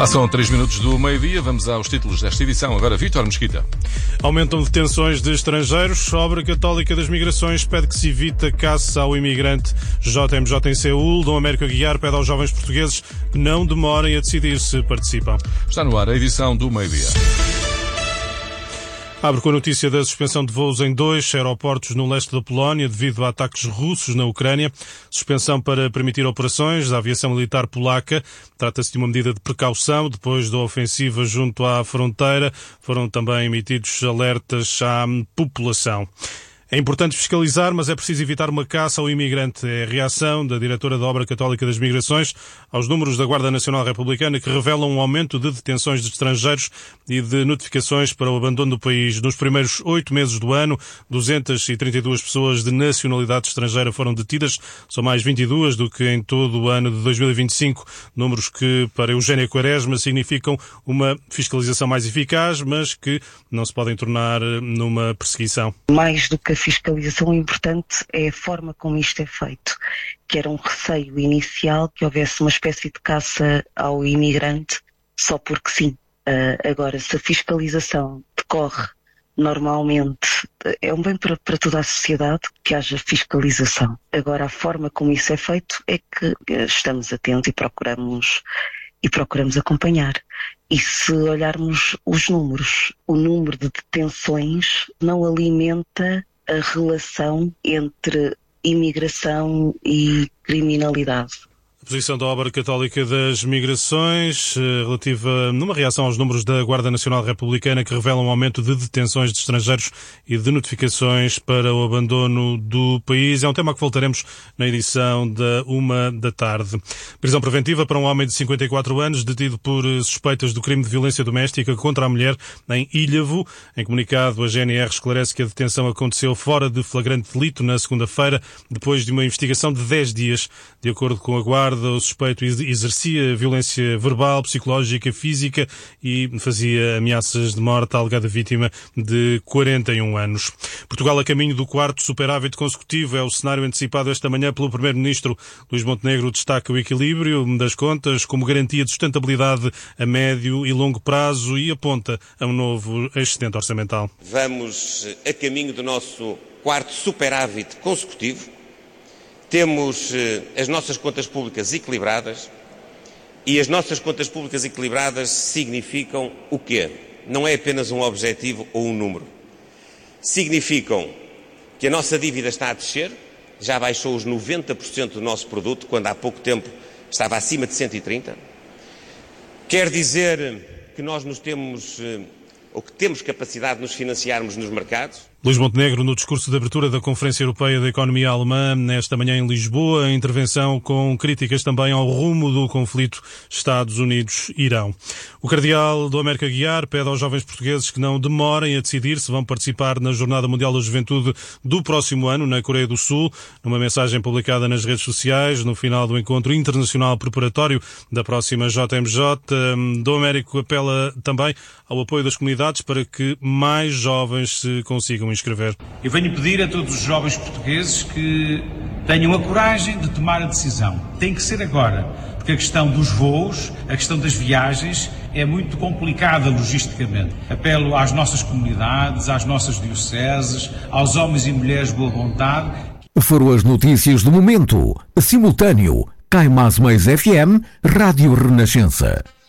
Passam 3 minutos do meio-dia, vamos aos títulos desta edição. Agora, Vítor Mesquita. Aumentam detenções de estrangeiros. A Obra Católica das Migrações pede que se evite a caça ao imigrante. JMJ em Seul. Dom Américo Aguiar pede aos jovens portugueses que não demorem a decidir se participam. Está no ar a edição do meio-dia. Abre com a notícia da suspensão de voos em 2 aeroportos no leste da Polónia devido a ataques russos na Ucrânia. Suspensão para permitir operações da aviação militar polaca. Trata-se de uma medida de precaução. Depois da ofensiva junto à fronteira, foram também emitidos alertas à população. É importante fiscalizar, mas é preciso evitar uma caça ao imigrante. É a reação da diretora da Obra Católica das Migrações aos números da Guarda Nacional Republicana que revelam um aumento de detenções de estrangeiros e de notificações para o abandono do país. Nos primeiros 8 meses do ano, 232 pessoas de nacionalidade estrangeira foram detidas. São mais 22 do que em todo o ano de 2025. Números que, para Eugénia Quaresma, significam uma fiscalização mais eficaz, mas que não se podem tornar numa perseguição. Mais do que a fiscalização, importante é a forma como isto é feito, que era um receio inicial que houvesse uma espécie de caça ao imigrante só porque sim. Agora, se a fiscalização decorre normalmente, é um bem para toda a sociedade que haja fiscalização. Agora, a forma como isso é feito é que estamos atentos e procuramos acompanhar. E se olharmos os números, o número de detenções não alimenta a relação entre imigração e criminalidade. A posição da Obra Católica das Migrações, relativa numa reação aos números da Guarda Nacional Republicana que revelam um aumento de detenções de estrangeiros e de notificações para o abandono do país. É um tema que voltaremos na edição da 13h. Prisão preventiva para um homem de 54 anos detido por suspeitas do crime de violência doméstica contra a mulher em Ilhavo. Em comunicado, a GNR esclarece que a detenção aconteceu fora de flagrante delito na segunda-feira, depois de uma investigação de 10 dias. De acordo com a Guarda, o suspeito exercia violência verbal, psicológica, física e fazia ameaças de morte à alegada vítima de 41 anos. Portugal a caminho do 4º superávit consecutivo é o cenário antecipado esta manhã pelo Primeiro-Ministro. Luís Montenegro destaca o equilíbrio das contas como garantia de sustentabilidade a médio e longo prazo e aponta a um novo excedente orçamental. Vamos a caminho do nosso 4º superávit consecutivo. Temos as nossas contas públicas equilibradas e as nossas contas públicas equilibradas significam o quê? Não é apenas um objetivo ou um número. Significam que a nossa dívida está a descer, já baixou os 90% do nosso produto, quando há pouco tempo estava acima de 130%. Quer dizer que nós temos capacidade de nos financiarmos nos mercados. Luís Montenegro, no discurso de abertura da Conferência Europeia da Economia Alemã, nesta manhã em Lisboa, intervenção com críticas também ao rumo do conflito Estados Unidos-Irão. O cardeal Dom Américo Aguiar pede aos jovens portugueses que não demorem a decidir se vão participar na Jornada Mundial da Juventude do próximo ano, na Coreia do Sul. Numa mensagem publicada nas redes sociais, no final do encontro internacional preparatório da próxima JMJ, Dom Américo apela também ao apoio das comunidades para que mais jovens se consigam inscrever. Eu venho pedir a todos os jovens portugueses que tenham a coragem de tomar a decisão. Tem que ser agora, porque a questão dos voos, a questão das viagens é muito complicada logisticamente. Apelo às nossas comunidades, às nossas dioceses, aos homens e mulheres de boa vontade. Foram as notícias do momento. Simultâneo, Caimás Mais FM, Rádio Renascença.